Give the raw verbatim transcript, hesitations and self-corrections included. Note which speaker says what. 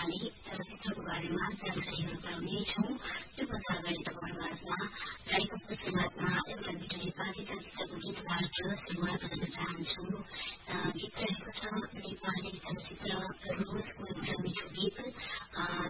Speaker 1: नेपाली चलचित्रको बारेमा जानकारीहरू गराउनेछौँ। त्योभन्दा अगाडि तपाईँहरूमा गाईको सुरुवातमा एउटा मिठो नेपाली चलचित्रको गीतबाट सुरुवात गर्न चाहन्छु। गीत रहेको छ नेपाली चलचित्र रोजको एउटा मिठो गीत